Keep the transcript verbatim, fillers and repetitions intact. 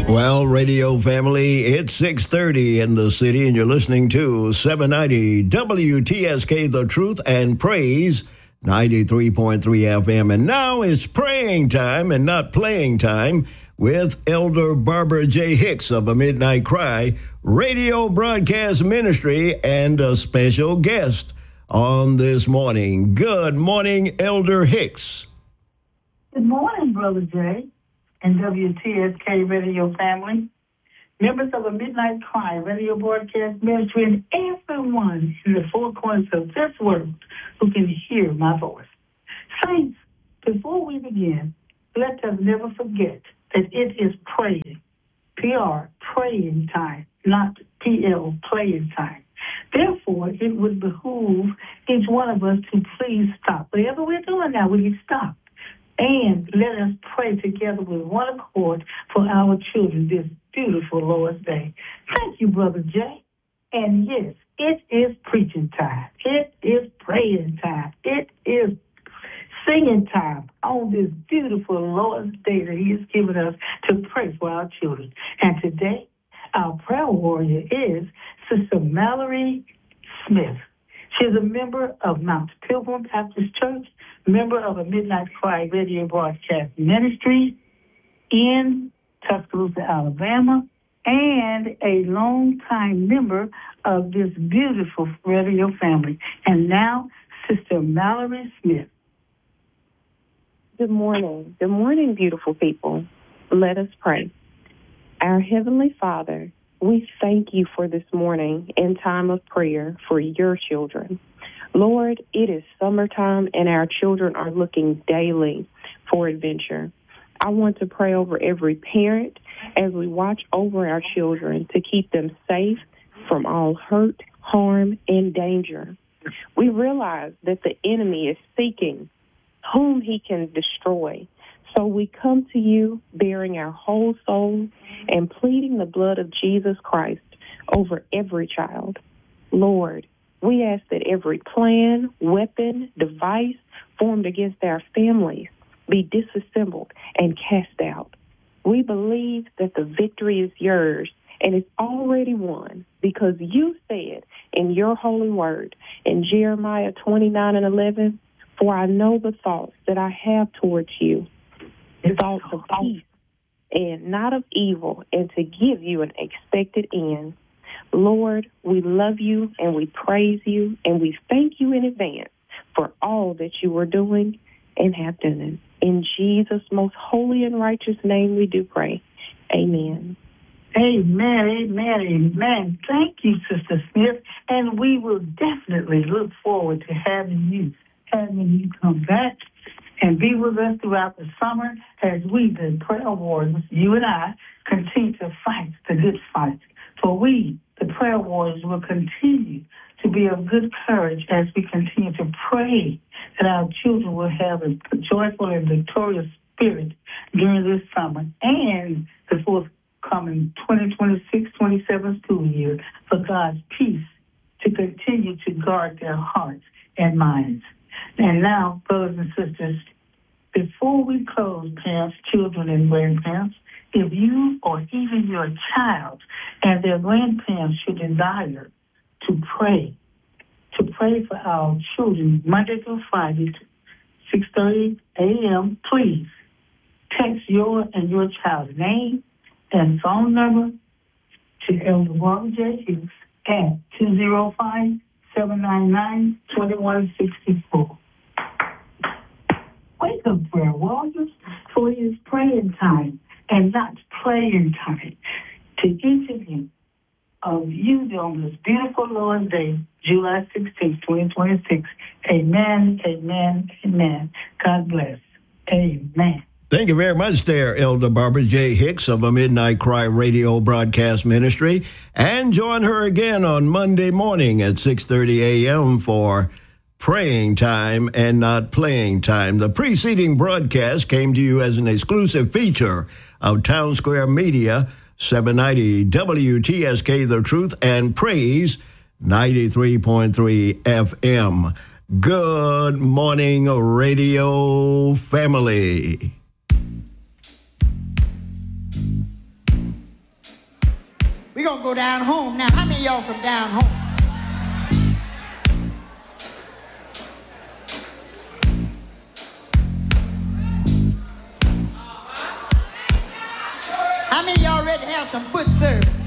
Well, radio family, it's six thirty in the city, and you're listening to seven ninety W T S K, The Truth and Praise, ninety-three point three F M. And now it's praying time and not playing time with Elder Barbara J. Hicks of A Midnight Cry Radio Broadcast Ministry and a special guest on this morning. Good morning, Elder Hicks. Good morning, Brother Jay and W T S K Radio family, members of A Midnight Cry Radio Broadcast Ministry, and everyone in the four corners of this world who can hear my voice. Saints, before we begin, let us never forget that it is praying, P R, praying time, not P L, playing time. Therefore, it would behoove each one of us to please stop. Whatever we're doing now, we need to stop. And let us pray together with one accord for our children this beautiful Lord's Day. Thank you, Brother Jay. And yes, it is preaching time. It is praying time. It is singing time on this beautiful Lord's Day that He has given us to pray for our children. And today, our prayer warrior is Sister Mallory Smith. She's a member of Mount Pilgrim Baptist Church, member of A Midnight Cry Radio Broadcast Ministry in Tuscaloosa, Alabama, and a longtime member of this beautiful radio family. And now, Sister Mallory Smith. Good morning. Good morning, beautiful people. Let us pray. Our Heavenly Father, we thank you for this morning and time of prayer for your children. Lord, it is summertime and our children are looking daily for adventure. I want to pray over every parent as we watch over our children to keep them safe from all hurt, harm, and danger. We realize that the enemy is seeking whom he can destroy. So we come to you bearing our whole soul and pleading the blood of Jesus Christ over every child. Lord, we ask that every plan, weapon, device formed against our families be disassembled and cast out. We believe that the victory is yours and it's already won because you said in your holy word in Jeremiah twenty-nine and eleven, for I know the thoughts that I have towards you, thoughts of peace and not of evil, and to give you an expected end. Lord, we love you and we praise you and we thank you in advance for all that you are doing and have done. In Jesus' most holy and righteous name we do pray. Amen. Amen, amen, amen. Thank you, Sister Smith. And we will definitely look forward to having you, having you come back and be with us throughout the summer as we, the prayer warriors, you and I, continue to fight the good fight. For we, the prayer warriors, will continue to be of good courage as we continue to pray that our children will have a joyful and victorious spirit during this summer and the forthcoming twenty twenty-six twenty-seven school year, for God's peace to continue to guard their hearts and minds. And now, brothers and sisters, before we close, parents, children, and grandparents, if you or even your child and their grandparents should desire to pray, to pray for our children Monday through Friday, six thirty a.m., please text your and your child's name and phone number to Elder Barbara J. Hicks at two oh five, seven nine nine, two one six four. Wake up, prayer warriors, for it is praying time and not playing time. To each of you, of you on this beautiful Lord's Day, July sixteenth, twenty twenty-six. Amen, amen, amen. God bless. Amen. Thank you very much there, Elder Barbara J. Hicks of A Midnight Cry Radio Broadcast Ministry. And join her again on Monday morning at six thirty a.m. for Praying Time and Not Playing Time. The preceding broadcast came to you as an exclusive feature of Town Square Media, seven ninety W T S K, The Truth and Praise, ninety-three point three F M. Good morning, radio family. We're going to go down home. Now, how many of y'all from down home? How many of y'all ready to have some foot service?